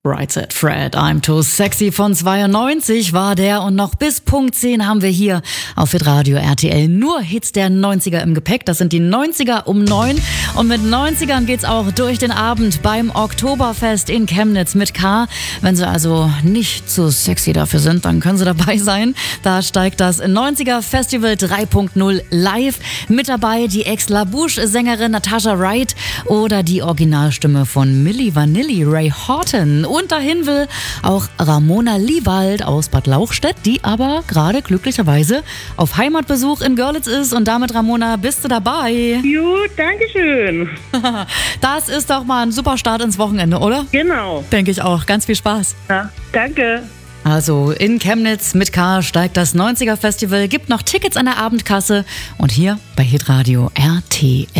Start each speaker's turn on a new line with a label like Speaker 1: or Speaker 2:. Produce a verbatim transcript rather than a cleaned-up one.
Speaker 1: Right Said Fred, I'm Too Sexy von zweiundneunzig war der und noch bis Punkt zehn haben wir hier auf Hitradio R T L nur Hits der neunziger im Gepäck. Das sind die neunziger um neun und mit neunzigern geht's auch durch den Abend beim Oktoberfest in Chemnitz mit K. Wenn Sie also nicht zu sexy dafür sind, dann können Sie dabei sein. Da steigt das neunziger Festival drei Punkt null live. Mit dabei die Ex-LaBouche-Sängerin Natasha Wright oder die Originalstimme von Milli Vanilli, Ray Horton. Und dahin will auch Ramona Liewald aus Bad Lauchstädt, die aber gerade glücklicherweise auf Heimatbesuch in Görlitz ist. Und damit, Ramona, bist du dabei?
Speaker 2: Gut, danke schön.
Speaker 1: Das ist doch mal ein super Start ins Wochenende, oder?
Speaker 2: Genau.
Speaker 1: Denke ich auch. Ganz viel Spaß.
Speaker 2: Ja, danke.
Speaker 1: Also in Chemnitz mit K steigt das neunziger Festival, gibt noch Tickets an der Abendkasse und hier bei Hitradio R T L.